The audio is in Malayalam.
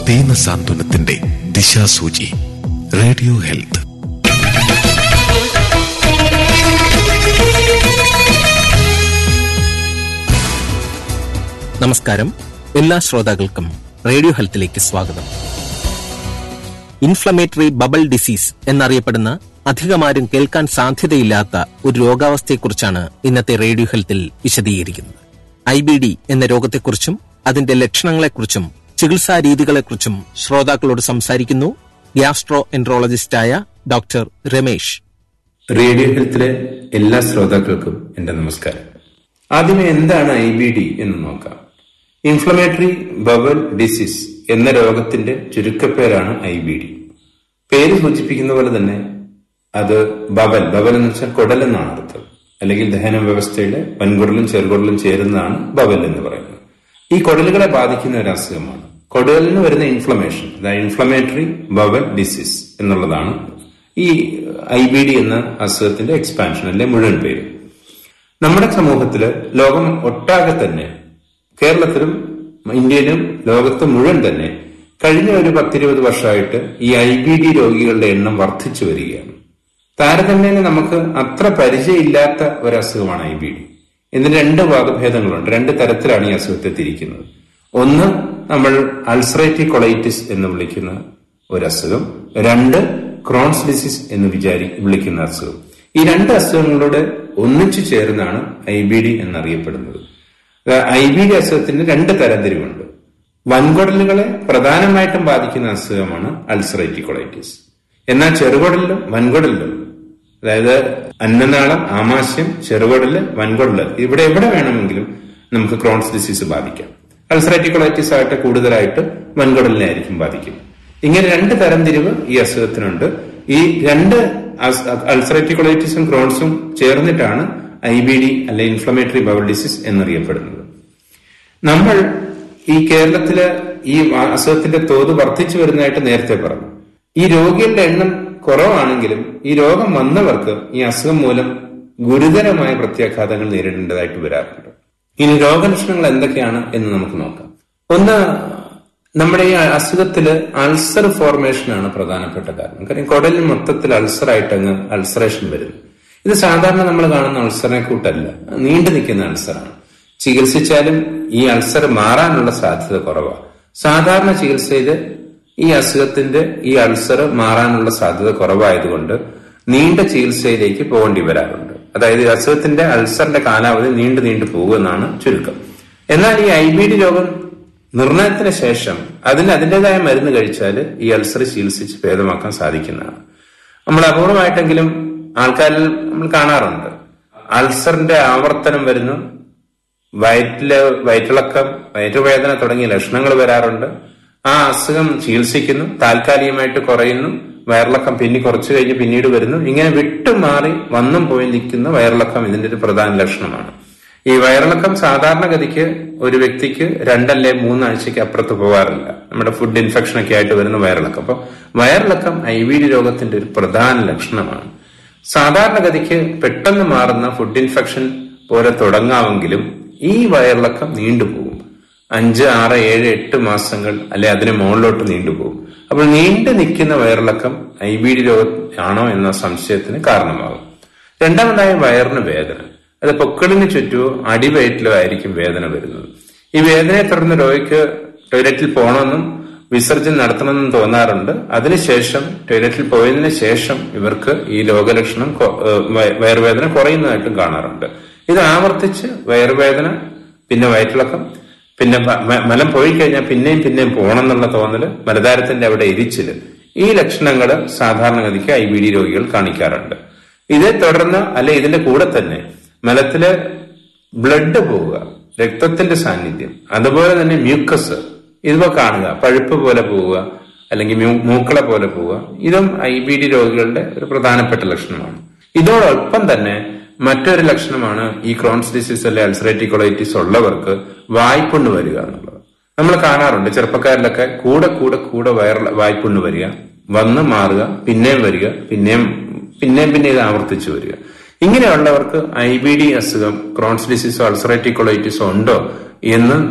ദീനസാന്ത്വനത്തിന്റെ ദിശാസൂചി. Radio health. നമസ്കാരം. എല്ലാ ശ്രോതാക്കൾക്കും റേഡിയോ ഹെൽത്തിലേക്ക് സ്വാഗതം. ഇൻഫ്ലമേറ്ററി ബബിൾ ഡിസീസ് എന്നറിയപ്പെടുന്ന അധികമാരും കേൾക്കാൻ സാധ്യതയില്ലാത്ത ഒരു രോഗാവസ്ഥയെക്കുറിച്ചാണ് ഇന്നത്തെ റേഡിയോ ഹെൽത്തിൽ വിശദീകരിക്കുന്നത്. IBD എന്ന രോഗത്തെക്കുറിച്ചും അതിന്റെ ലക്ഷണങ്ങളെക്കുറിച്ചും ചികിത്സാ രീതികളെക്കുറിച്ചും ശ്രോതാക്കളോട് സംസാരിക്കുന്നു ഗ്യാസ്ട്രോ എൻട്രോളജിസ്റ്റായ ഡോക്ടർ രമേശ്. റേഡിയോ ഹെൽത്തിലെ എല്ലാ ശ്രോതാക്കൾക്കും എന്റെ നമസ്കാരം. ആദ്യമേ എന്താണ് IBD എന്ന് നോക്കാം. ഇൻഫ്ലമേറ്ററി ബവൽ ഡിസീസ് എന്ന രോഗത്തിന്റെ ചുരുക്കപ്പേരാണ് IBD. പേര് സൂചിപ്പിക്കുന്ന പോലെ തന്നെ അത് ബവൽ എന്ന് വെച്ചാൽ കുടൽ എന്നാണ് അർത്ഥം. അല്ലെങ്കിൽ ദഹന വ്യവസ്ഥയുടെ വൻകുടലും ചെറുകുടലും ചേരുന്നതാണ് ബവൽ എന്ന് പറയുന്നത്. ഈ കുടലുകളെ ബാധിക്കുന്ന ഒരു അസുഖമാണ്. കുടലിന് വരുന്ന ഇൻഫ്ലമേഷൻ, അതായത് ഇൻഫ്ലമേറ്ററി ബവൽ ഡിസീസ് എന്നുള്ളതാണ് ഈ IBD എന്ന അസുഖത്തിന്റെ എക്സ്പാൻഷൻ അല്ലെ മുഴുവൻ പേര്. നമ്മുടെ സമൂഹത്തില് ലോകം ഒട്ടാകെ തന്നെ, കേരളത്തിലും ഇന്ത്യയിലും ലോകത്ത് മുഴുവൻ തന്നെ കഴിഞ്ഞ ഒരു 10-20 വർഷമായിട്ട് ഈ IBD രോഗികളുടെ എണ്ണം വർദ്ധിച്ചു വരികയാണ്. താരതമ്യേന നമുക്ക് അത്ര പരിചയമില്ലാത്ത ഒരു അസുഖമാണ് IBD. ഇതിന് 2 വകഭേദങ്ങളുണ്ട്. 2 തരത്തിലാണ് ഈ അസുഖത്തെ തിരിക്കുന്നത്. ഒന്ന് നമ്മൾ അൾസറേറ്റീവ് കൊളൈറ്റിസ് എന്ന് വിളിക്കുന്ന ഒരു അസുഖം, 2 ക്രോൺസ് ഡിസീസ് എന്ന് വിളിക്കുന്ന അസുഖം. ഈ 2 അസുഖങ്ങളുടെ ഒന്നിച്ചു ചേർന്നാണ് IBD എന്നറിയപ്പെടുന്നത്. IBD അസുഖത്തിന് 2 തരംതിരിവുണ്ട്. വൻകുടലുകളെ പ്രധാനമായിട്ടും ബാധിക്കുന്ന അസുഖമാണ് അൾസറേറ്റീവ് കൊളൈറ്റിസ്. എന്നാൽ ചെറുകുടലിലും വൻകുടലിലും, അതായത് അന്നനാളം, ആമാശയം, ചെറുകുടല്, വൻകുടല്, ഇവിടെ എവിടെ വേണമെങ്കിലും നമുക്ക് ക്രോൺസ് ഡിസീസ് ബാധിക്കാം. അൾസറേറ്റീവ് കൊളൈറ്റിസ് ആയിട്ട് കൂടുതലായിട്ട് വൻകുടലിനെ ആയിരിക്കും ബാധിക്കും. ഇങ്ങനെ 2 തരംതിരിവ് ഈ അസുഖത്തിനുണ്ട്. ഈ 2 അൾസറേറ്റീവ് കൊളൈറ്റിസും ക്രോൺസും ചേർന്നിട്ടാണ് IBD അല്ലെ ഇൻഫ്ലമേറ്ററി ബവൽ ഡിസീസ് എന്നറിയപ്പെടുന്നത്. നമ്മൾ ഈ കേരളത്തില് ഈ അസുഖത്തിന്റെ തോത് വർദ്ധിച്ചു വരുന്നതായിട്ട് നേരത്തെ പറഞ്ഞു. ഈ രോഗികളുടെ എണ്ണം കുറവാണെങ്കിലും ഈ രോഗം വന്നവർക്ക് ഈ അസുഖം മൂലം ഗുരുതരമായ പ്രത്യാഘാതങ്ങൾ നേരിടേണ്ടതായിട്ട് വരാറുണ്ട്. ഇനി രോഗലക്ഷണങ്ങൾ എന്തൊക്കെയാണ് എന്ന് നമുക്ക് നോക്കാം. ഒന്ന്, നമ്മുടെ ഈ അസുഖത്തില് അൾസർ ഫോർമേഷൻ ആണ് പ്രധാനപ്പെട്ട കാരണം. കാര്യം കുടലിൽ മൊത്തത്തിൽ അൾസറായിട്ട് അൾസറേഷൻ വരുന്നു. ഇത് സാധാരണ നമ്മൾ കാണുന്ന അൾസറിനെ കൂട്ടല്ല, നീണ്ടു നിൽക്കുന്ന അൾസറാണ്. ചികിത്സിച്ചാലും ഈ അൾസർ മാറാനുള്ള സാധ്യത കുറവാണ്. സാധാരണ ചികിത്സയിൽ ഈ അസുഖത്തിന്റെ ഈ അൾസർ മാറാനുള്ള സാധ്യത കുറവായതുകൊണ്ട് നീണ്ട ചികിത്സയിലേക്ക് പോകേണ്ടി വരാറുണ്ട്. അതായത് അസുഖത്തിന്റെ അൾസറിന്റെ കാലാവധി നീണ്ടു പോകുമെന്നാണ് ചുരുക്കം. എന്നാൽ ഈ IBD രോഗം നിർണയത്തിന് ശേഷം അതിൻ്റെതായ മരുന്ന് കഴിച്ചാൽ ഈ അൾസർ ചികിത്സിച്ച് ഭേദമാക്കാൻ സാധിക്കുന്നതാണ്. നമ്മൾ അപൂർവമായിട്ടെങ്കിലും ആൾക്കാരിൽ നമ്മൾ കാണാറുണ്ട്. അൾസറിന്റെ ആവർത്തനം വരുന്നു, വയറ്റിളക്കം, വയറ്റുവേദന തുടങ്ങിയ ലക്ഷണങ്ങൾ വരാറുണ്ട്. ആ അസുഖം ചികിത്സിക്കുന്നു, താൽക്കാലികമായിട്ട് കുറയുന്നു, വയറിളക്കം പിന്നെ കുറച്ചു കഴിഞ്ഞ് പിന്നീട് വരുന്നു. ഇങ്ങനെ വിട്ടുമാറി വന്നും പോയി നിൽക്കുന്ന വയറിളക്കം ഇതിന്റെ ഒരു പ്രധാന ലക്ഷണമാണ്. ഈ വയറിളക്കം സാധാരണഗതിക്ക് ഒരു വ്യക്തിക്ക് 2 അല്ലെ 3 ആഴ്ചയ്ക്ക് അപ്പുറത്ത് പോകാറില്ല. നമ്മുടെ ഫുഡ് ഇൻഫെക്ഷൻ ഒക്കെ ആയിട്ട് വരുന്ന വയറിളക്കം. അപ്പൊ വയറിളക്കം IBD രോഗത്തിന്റെ ഒരു പ്രധാന ലക്ഷണമാണ്. സാധാരണഗതിക്ക് പെട്ടെന്ന് മാറുന്ന ഫുഡ് ഇൻഫെക്ഷൻ പോലെ തുടങ്ങാമെങ്കിലും ഈ വയറിളക്കം നീണ്ടുപോകും. 5, 6, 7, 8 മാസങ്ങൾ അല്ലെ അതിന് മുകളിലോട്ട് നീണ്ടുപോകും. അപ്പോൾ നീണ്ടു നിൽക്കുന്ന വയറിളക്കം IBD രോഗം ആണോ എന്ന സംശയത്തിന് കാരണമാകും. രണ്ടാമതായി വയറിന് വേദന. അത് പൊക്കിളിന് ചുറ്റുമോ അടിവയറ്റിലോ ആയിരിക്കും വേദന വരുന്നത്. ഈ വേദനയെ തുടർന്ന് രോഗിക്ക് ടോയ്ലറ്റിൽ പോകണമെന്നും വിസർജനം നടത്തണമെന്നും തോന്നാറുണ്ട്. അതിനുശേഷം ടോയ്ലറ്റിൽ പോയതിനു ശേഷം ഇവർക്ക് ഈ രോഗലക്ഷണം വയറുവേദന കുറയുന്നതായിട്ടും കാണാറുണ്ട്. ഇത് ആവർത്തിച്ച് വയറുവേദന, പിന്നെ വയറ്റിളക്കം, പിന്നെ മലം പോയി കഴിഞ്ഞാൽ പിന്നെയും പോകണം എന്നുള്ള തോന്നല്, മലദ്വാരത്തിന്റെ അവിടെ എരിച്ചില്, ഈ ലക്ഷണങ്ങൾ സാധാരണഗതിക്ക് IBD രോഗികൾ കാണിക്കാറുണ്ട്. ഇതേ തുടർന്ന് അല്ലെ ഇതിന്റെ കൂടെ തന്നെ മലത്തില് ബ്ലഡ് പോവുക, രക്തത്തിന്റെ സാന്നിധ്യം, അതുപോലെ തന്നെ മ്യൂക്കസ് ഇതിപ്പോ കാണുക, പഴുപ്പ് പോലെ പോവുക അല്ലെങ്കിൽ മൂക്കള പോലെ പോവുക, ഇതും IBD രോഗികളുടെ ഒരു പ്രധാനപ്പെട്ട ലക്ഷണമാണ്. ഇതോടൊപ്പം തന്നെ മറ്റൊരു ലക്ഷണമാണ് ഈ ക്രോൺസ് ഡിസീസ് അല്ലെ അൾസറേറ്റീവ് കൊളൈറ്റിസ് ഉള്ളവർക്ക് വായ്പുണ്ണ് വരിക എന്നുള്ളത്. നമ്മൾ കാണാറുണ്ട് ചെറുപ്പക്കാരിലൊക്കെ കൂടെ വായ്പുണ്ണ് വരിക, വന്ന് മാറുക, പിന്നെയും വരിക, പിന്നെയും ഇത് ആവർത്തിച്ചു വരിക. ഇങ്ങനെയുള്ളവർക്ക് IBD അസുഖം, ക്രോൺസ് ഡിസീസോ അൾസറേറ്റീവ് കൊളൈറ്റിസോ ഉണ്ടോ എന്ന്